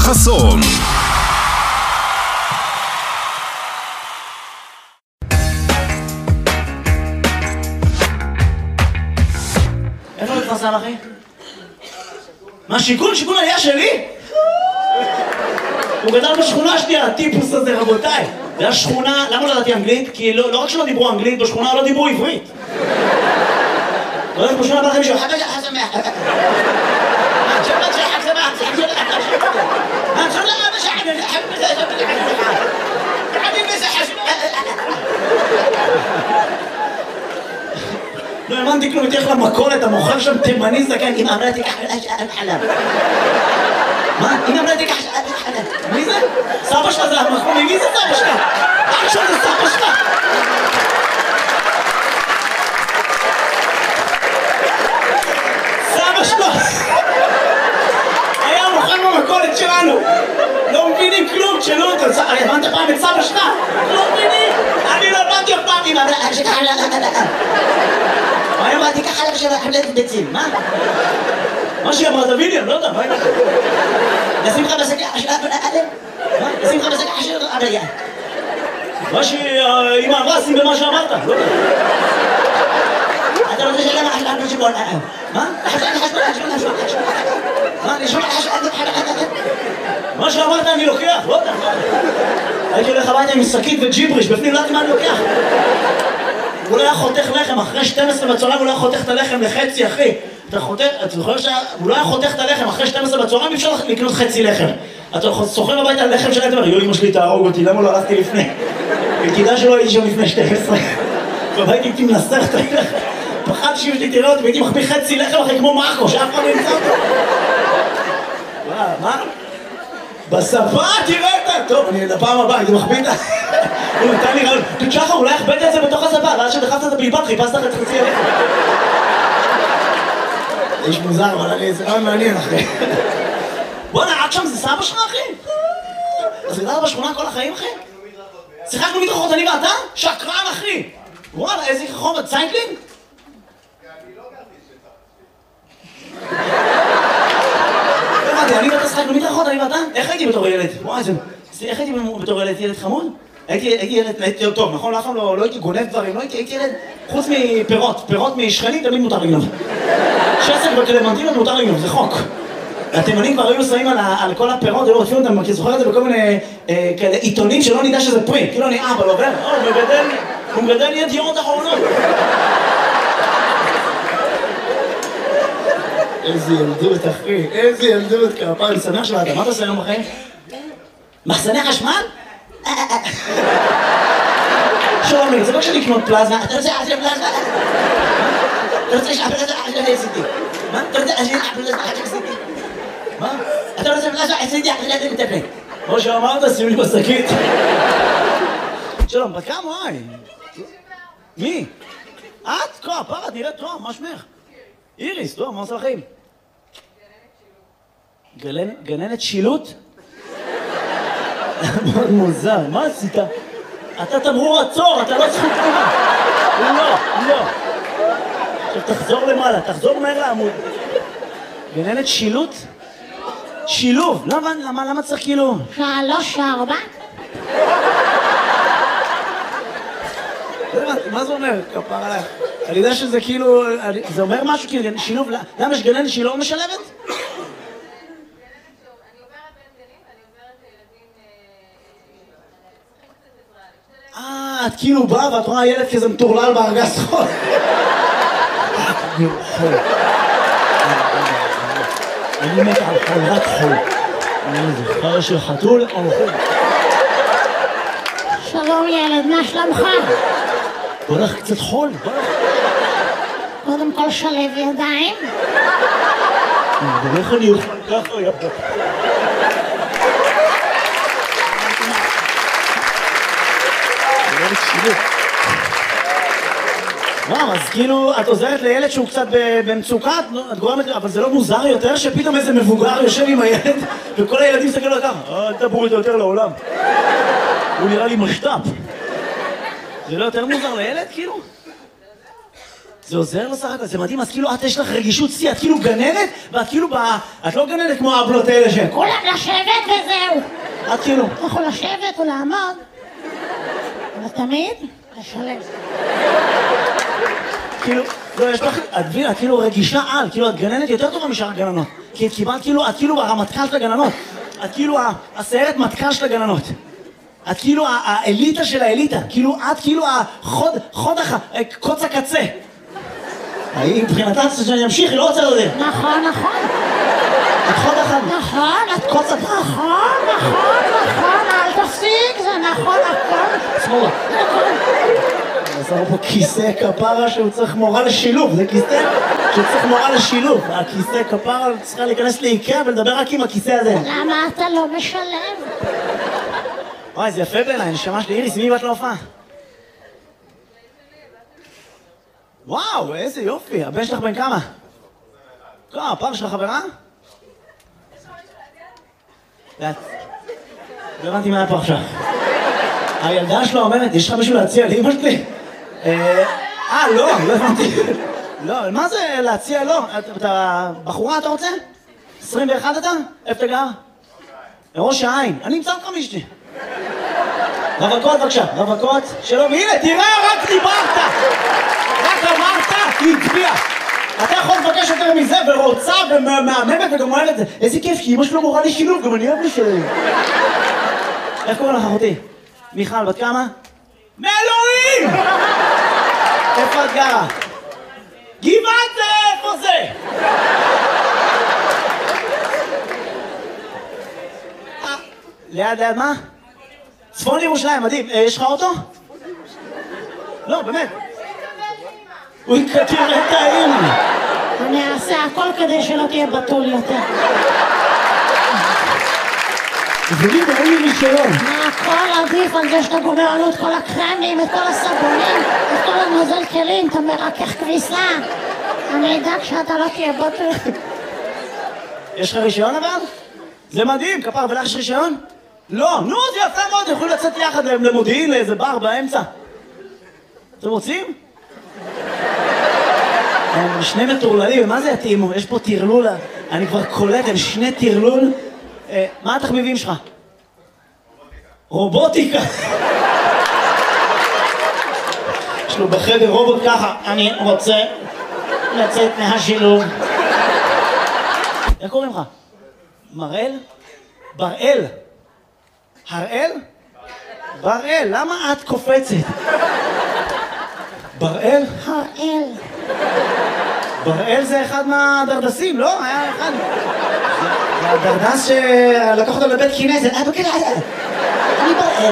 חסון. איפה מתפרסם אחי? מה שיכון? שיכון היה שלי? הוא גדל בשכונה שלי, הטיפוס הזה רבותיי. זה היה שכונה, למה לא ידעתי אנגלית? כי לא רק שלא דיברו אנגלית, בשכונה לא דיברו עברית. לא יודעת בשכונה בא לכם מישהו לא האמנתי כלום, תלך למכולת, המוכר שם תימני זקן, אמא אמרה תיקח חלב. מה? אמא אמרה תיקח חלב. מי זה? סבא שלך זה המחמוני, מי זה סבא שלך? אח שלך זה סבא שלך. סבא שלך היה מוכר במכולת שלנו. לא מבינים כלום, תשאלו אותו. הבנת פעם את סבא שלך? לא מבינים. אני לא הבנתי אף פעם. אמא אמרה תיקח חלב. אני אמרתי ככה לך של חבלת ביצים, מה? מה שהיא אמרה דוידי, אני לא יודע, מה היא אמרה? נשים לך בשקע של אלה? מה? נשים לך בשקע של אלה? מה שאמא אמרה, שים במה שאמרת, לא יודע. אתה רוצה שלמה על חשבון, מה? מה? נשמע מה שאמרת אני לוקח, לא יודע. הייתי הולך הביתה עם שקית וג'יבריש, בפנים לא יודעת מה אני לוקח. הוא לא היה חותך לחם, אחרי 12 בצהריים הוא לא היה חותך את הלחם לחצי, אחי. אתה זוכר שהוא לא היה חותך את הלחם, אחרי 12 בצהריים אפשר לקנות חצי לחם. אתה סוחר הביתה על לחם שלהם, אתה אומר, אמא שלי תהרוג אותי, למה לא הלכתי לפני? וכדאי שלא הייתי שם לפני 12. והייתי איתי מנסח את הלחם. פחדתי שאמא שלי תראה אותי, והייתי מחביא חצי לחם אחרי כמו מרקו, שאף אחד לא ימצא אותו. מה? בשפה תראה אותה! טוב, אני לפעם הבאה, הייתי מחביא את ה... הוא נתן לי רעיון, שחר, אולי הכבדת את זה בתוך השפה, ואז שדחפת את הבלבד, חיפשת את חצי הלחם. זה איש מוזר, אבל זה רעיון מעניין, אחי. בוא'נה, עד שם זה סבא שלך, אחי? אז גדלת בשכונה כל החיים, אחי? שיחקנו מדרכות, אני ואתה? שקרן, אחי! וואלה, איזה חום, את סייקלינג? אני לא גרתי שצריך. אני ואתה שיחקנו מדרכות, אני ואתה? איך הייתי בתור ילד? וואי, איך הייתי בתור ילד חמוד? הייתי ילד טוב, נכון? אף פעם לא הייתי גונב דברים, לא הייתי ילד חוץ מפירות, פירות משכנים תמיד מותר לגנוב. שסק בקלמנטינות מותר לגנוב, זה חוק. התימנים כבר היו שמים על כל הפירות, היו רודפים אותם, כי זוכר את זה בכל מיני עיתונים שלא נדע שזה פרי, כאילו אני אבא, לא עובר, הוא מגדל ידיעות אחרונות. איזה ילדות, אחי, איזה ילדות, כפר, אני שמח שבאת, מה אתה עושה היום בחיים? מחסני חשמל? שלומי, זה לא כשאני לקנות פלזמה, אתה רוצה לעשות פלזמה? אתה רוצה לשאול פלזמה? אני עשיתי. מה? אתה רוצה לשאול פלזמה? אני עשיתי. מה? אתה רוצה פלזמה? עשיתי, אני מטפל. כמו שאמרת, שים לי בשקית. שלום, בת כמה? וואי. מי? את? כה, פרה, נראית טוב, מה שמך? איריס, טוב, מה עושה לחיים? גננת שילוט? מאוד מוזר, מה עשית? אתה תמרור עצור, אתה לא זכות תנועה. לא. עכשיו תחזור למעלה, תחזור מהר לעמוד. גננת שילוט? שילוב, למה צריך כאילו? 3, 4. מה זה אומר? כפר עליך. אני יודע שזה כאילו, זה אומר משהו כאילו, שילוב, למה יש גננת שהיא לא משלבת? את כאילו באה ואת רואה ילד כזה מטורלל בארגז חול. אני מת על חול, רק חול. אני זוכר של חתול או חול. שלום ילד, מה שלומך? בוא לך קצת חול, בוא לך. קודם כל שלב ידיים. איך אני אוכל ככה, יפה. אז כאילו, את עוזרת לילד שהוא קצת במצוקה, את גורמת, אבל זה לא מוזר יותר שפתאום איזה מבוגר יושב עם הילד וכל הילדים מסתכלים לו ככה, אל תבואו איתו יותר לעולם. הוא נראה לי משת"פ. זה לא יותר מוזר לילד, כאילו? זה עוזר לשחק, זה מדהים, אז כאילו את יש לך רגישות שיא, את כאילו גננת, ואת כאילו את לא גננת כמו הבלות האלה ש... כולם לשבת וזהו. את כאילו... אתה יכול לשבת או לעמוד, אבל תמיד לשלם. כאילו, לא, יש לך, את כאילו רגישה על, כאילו את גננת יותר טובה משאר הגננות. כי את קיבלת כאילו, את כאילו הרמטכ"ל של הגננות. את כאילו הסיירת מטכ"ל של הגננות. את כאילו האליטה של האליטה. כאילו, את כאילו קוץ הקצה. מבחינתה שאני אמשיך, היא לא רוצה לדעת. נכון, נכון. את חוד אחד. נכון, את קוץ הקצה. נכון, אל תפסיק, זה נכון, הכל. שמאלה. עשינו פה כיסא כפרה שהוא צריך מורה לשילוב, זה כיסא שהוא צריך מורה לשילוב. הכיסא כפרה צריכה להיכנס לאיקאה ולדבר רק עם הכיסא הזה. למה אתה לא משלם? וואי, זה יפה בעיניי, נשמה שלי. איריס, מי באת להופעה? וואו, איזה יופי. הבן שלך בן כמה? הפעם שלך חברה? לא הבנתי מה היה פה עכשיו. הילדה שלו אומרת, יש לך מישהו להציע לאמא שלי? לא הבנתי. לא, מה זה להציע לא? אתה בחורה אתה רוצה? 21 אתה? איפה אתה גר? ראש העין. אני אמצא אותך מישתי. רווקות בבקשה, רווקות. שלום, הנה תראה, רק דיברת! רק אמרת, היא הצביעה. אתה יכול לבקש יותר מזה ורוצה ומהממת וגם אוהב את זה. איזה כיף, כי אמא שלו מורה לי שילוב, גם אני אוהב לי שילוב. איך קוראים לך אחותי? מיכל, בת כמה? מאלוהים! איפה את גרה? גבעת זה! איפה זה? ליד מה? צפון ירושלים, מדהים. יש לך אוטו? לא, באמת. הוא יקטיר את האמא. אני אעשה הכל כדי שלא תהיה בתול יותר. תגידי, אין לי רישיון. הכל עדיף על זה שאתה גומר עלות כל הקרמים, את כל הסבונים, את כל הנוזל כלים, אתה מרכך כביסה. אני אדאג שאתה לא תהיה בתול. יש לך רישיון אבל? זה מדהים, כפר, ולך יש רישיון? לא, נו, זה יפה מאוד, יכולים לצאת יחד למודיעין, לאיזה בר באמצע. אתם רוצים? הם שני מטורללים, מה זה יתאימו? יש פה תרלול, אני כבר קולט, הם שני תרלול. מה התחביבים שלך? רובוטיקה. יש לו בחדר רובוט ככה, אני רוצה לצאת מהשילוב. איך קוראים לך? מראל? בראל? הראל? בראל, למה את קופצת? בראל? הראל. בראל זה אחד מהדרדסים, לא? היה אחד. זה הדרדס שלקח אותו לבית כנסת. אני בראל.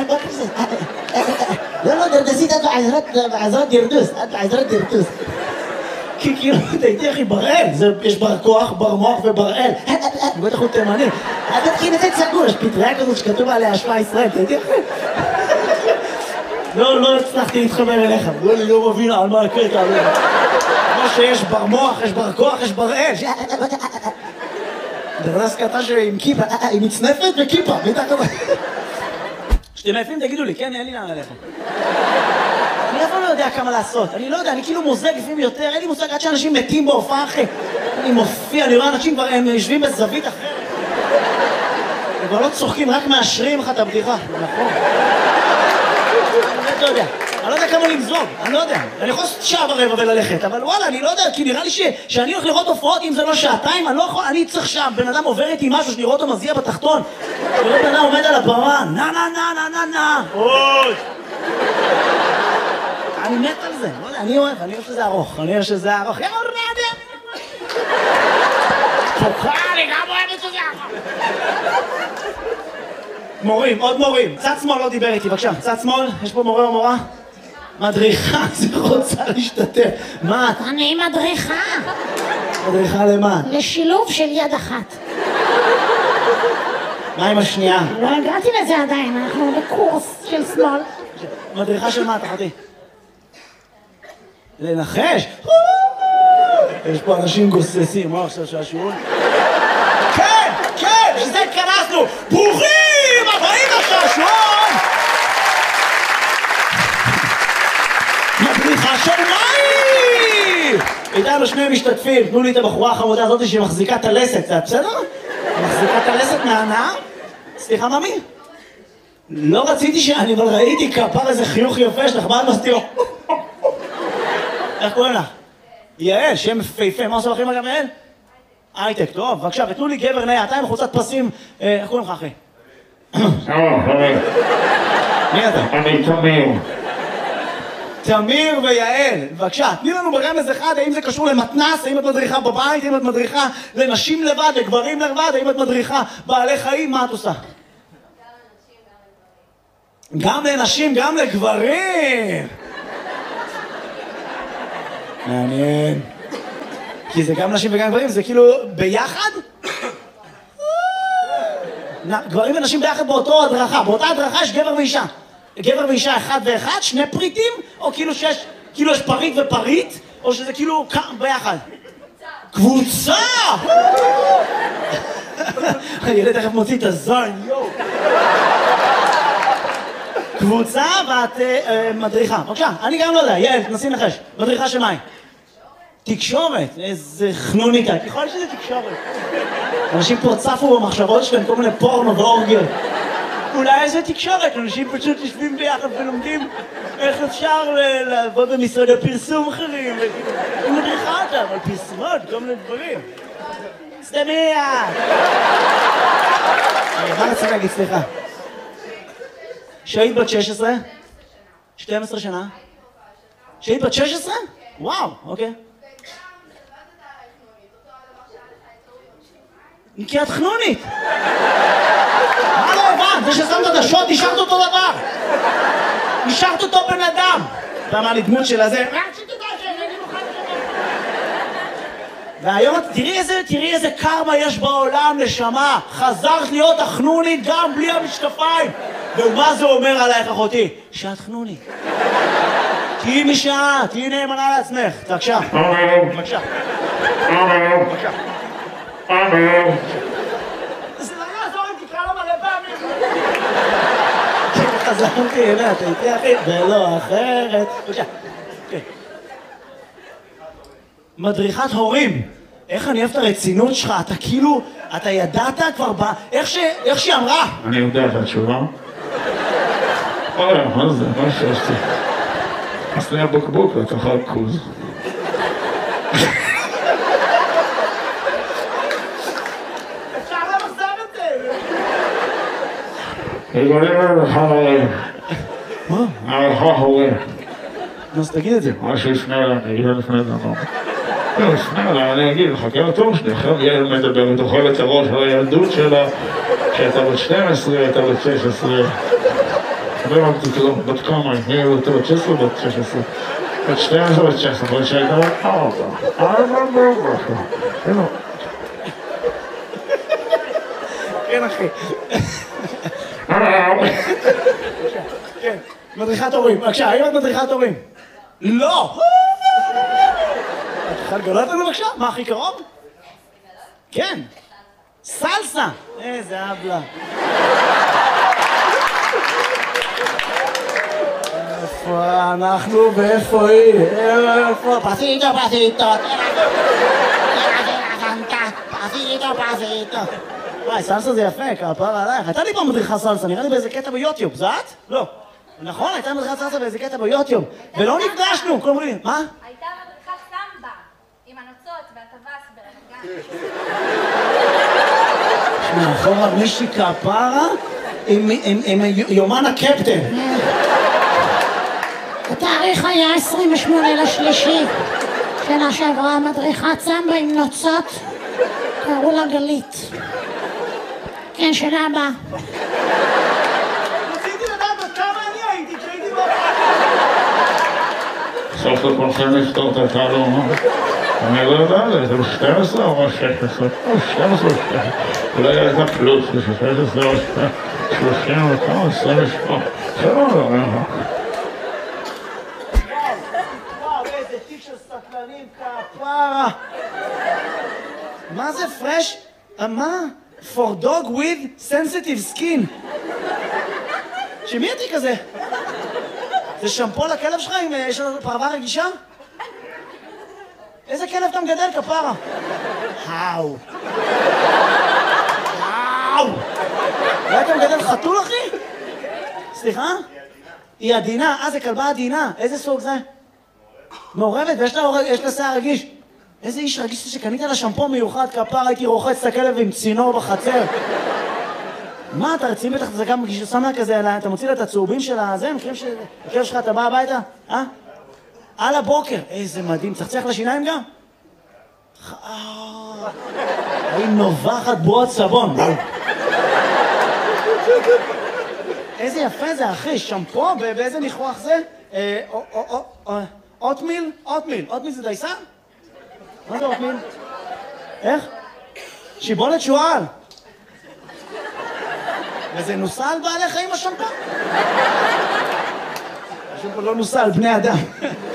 לא, דרדסית, את בעזרת דרדוס. את בעזרת דרדוס. כי כאילו, תהייתי אחי, בראל. יש בר כוח, בר מוח ובראל. בטח הוא תימני. הבית כנסת סגור, יש פטריה כזאת שכתוב עליה השפעה ישראל. תהייתי אחי. לא הצלחתי להתחבר אליך. אני לא מבין על מה הקטע. כמו שיש בר מוח, יש בר כוח, יש בראל. דרדס קטן עם כיפה, עם מצנפת וכיפה, מתחת. שאתם יפים תגידו לי, כן, אין לי לאן ללכת. אני אף פעם לא יודע כמה לעשות, אני לא יודע, אני כאילו מוזג לפעמים יותר, אין לי מושג עד שאנשים מתים בהופעה אחרי. אני מופיע, אני רואה אנשים כבר, הם יושבים בזווית אחרת. הם כבר לא צוחקים, רק מאשרים לך את הבדיחה. נכון. אני לא יודע. אני לא יודע כמה למזוג, אני לא יודע. אני יכול לעשות שעה ורבע וללכת, אבל וואלה, אני לא יודע, כי נראה לי שאני הולך לראות הופעות, אם זה לא שעתיים, אני לא יכול, אני צריך שם, בן אדם עובר איתי משהו, שאני רואה אותו מזיע בתחתון, וראה בן אדם עומד על הבמה, נה, אוי! אני מת על זה, לא יודע, אני אוהב שזה ארוך, יאללה, אני גם אוהב שזה ארוך. מורים, עוד מורים. צד שמאל לא דיבר איתי, בבקשה. צד שמאל, יש פה מורה או מורה? מדריכה, זה רוצה להשתתף. מה את? אני מדריכה. מדריכה למה? לשילוב של יד אחת. מה עם השנייה? לא הגעתי לזה עדיין, אנחנו בקורס של שמאל. מדריכה של מה, תחתי? לנחש? יש פה אנשים גוססים, מה עכשיו שהשיעור? כן, שזה התכנסנו! ברוכים הבאים לשעשועון! מדריכה של מים! המשתתפים, תנו לי את הבחורה החמודה הזאת שמחזיקה את הלסת, זה בסדר? מחזיקה את הלסת מהנאה? סליחה, ממי? לא רציתי שאני, אבל ראיתי כפר איזה חיוך יפה שלך, מה את מסתירו? איך קוראים לך? יעל, שם פייפה, מה עושה לכם גם יעל? הייטק, טוב, בבקשה, ותנו לי גבר נאה, אתה עם חולצת פסים, איך קוראים לך אחי? מי אתה? אני תמיר. תמיר ויעל, בבקשה, תני לנו ברמז אחד, האם זה קשור למתנ"ס, האם את מדריכה בבית, האם את מדריכה לנשים לבד, לגברים לבד, האם את מדריכה בעלי חיים, מה את עושה? גם לנשים, גם לגברים! מעניין. כי זה גם נשים וגם גברים, זה כאילו ביחד? גברים ונשים ביחד באותו הדרכה, באותה הדרכה יש גבר ואישה. גבר ואישה אחד ואחד, שני פריטים, או כאילו יש פריט ופריט, או שזה כאילו ביחד? קבוצה! הילד תכף מוציא את הזון, יואו. קבוצה ואת מדריכה. בבקשה, אני גם לא יודע, יעל, תנסי לנחש. מדריכה של מה? תקשורת, איזה חנוניקה, ככל שזה תקשורת. אנשים פה צפו במחשבות שלהם, כל מיני פורנו ואורגיות. אולי איזה תקשורת, אנשים פשוט יושבים ביחד ולומדים איך אפשר לעבוד במשרדי פרסום אחרים. היא מדריכה אותם על פרסומות, כל מיני דברים. סתמיה! מה רציתי להגיד, סליחה? שהיית בת 16? 12 שנה? שהיית בת 16? וואו, אוקיי. כי את חנונית! מה לא הבנת? זה ששמת את השוט, נשארת אותו דבר! נשארת אותו בן אדם! אתה אמר לי דמות של הזה... והיום תראי איזה קרמה יש בעולם, נשמה! חזרת להיות החנונית גם בלי המשקפיים! ומה זה אומר עלייך, אחותי? שאת חנונית. תהיי משעה, תהיי נאמנה לעצמך. בבקשה. בבקשה. בבקשה. זה לא יעזור אם תקרא לו מלא פעמים. חזרתי אליה, אתה איתי אחי, ולא אחרת. בבקשה. מדריכת הורים. איך אני אוהב את הרצינות שלך, אתה כאילו, אתה ידעת כבר איך שהיא אמרה. אני יודע את התשובה. מה זה? מה שעשתי? עשני הבקבוק ותאכל כוז. אפשר למחזר את זה! יגולים עליך הורים. מה? עליך הורים. אז תגיד את זה. מה שיפנה אליי, אני אגיד לפני דבר. לא, יפנה אליי, אני אגיד, חכה לתור שלי, עכשיו יעל מדברת, אוכלת את הראש על הילדות שלה, שהייתה בת 12, הייתה בת 16. לא אמרתי כלום, בת כמה, היא הייתה בת 16 או בת 16? בת 12 או בת 16, אבל שהייתה בת 4. כן, אחי. כן, מדריכת הורים. בבקשה, האם את מדריכת הורים? לא! את יכולה לגלות לנו בבקשה? מה הכי קרוב? כן. סלסה! איזה אבלה. איפה אנחנו ואיפה היא? איפה? פסיטו, פסיטו. וואי, סלסה זה יפה, כפרה עלייך. הייתה לי פעם מדריכה סלסה, נראה לי באיזה קטע ביוטיוב, זה את? לא. נכון, הייתה מדריכת סלסה באיזה קטע ביוטיוב. ולא נפגשנו, כל אומרים, מה? הייתה מדריכת סמבה, עם הנוצות והטווס ברמת גן. שמע, אחורה מישהי כפרה עם יומן הקפטן. התאריך היה 28/3 שנה שעברה, מדריכת סמבה עם נוצות, קראו לה גלית. כן, שנה הבאה. רציתי לדעת עד כמה אני הייתי כשהייתי בבית. סוף לכולכם לפתור את התעלום, אני לא יודע, זה 12 או 16? 12 אולי הייתה פלוס, 16 או 30 או כמה, 28. זה לא יודע. וואו, איזה תיק של סטלנים, כפרה. מה זה פרש? מה? For dog with sensitive skin. שמי התיק הזה? זה שמפו לכלב שלך אם יש לו פרווה רגישה? איזה כלב אתה מגדל, כפרה? האו. האו. אולי אתה מגדל חתול, אחי? סליחה? היא עדינה. זה כלבה עדינה. איזה סוג זה? מעורבת, ויש לה שיער רגיש. איזה איש רגיש שקנית לה שמפו מיוחד, כפרה, הייתי רוחץ את הכלב עם צינור בחצר. מה, אתה רציני בטח, זה גם שם לה כזה, אתה מוציא לה את הצהובים של הזה, מכירים שהכלב שלך, אתה בא הביתה? על הבוקר. איזה מדהים, צחצח לשיניים גם? היא נובחת בועות סבון. איזה יפה זה, אחי, שמפו, באיזה ניחוח זה? אוטמיל? אוטמיל זה דייסה? מה זה אוטמיל? איך? שיבולת שועל. וזה נוסע על בעלי חיים השמפו? השמפו לא נוסע על בני אדם.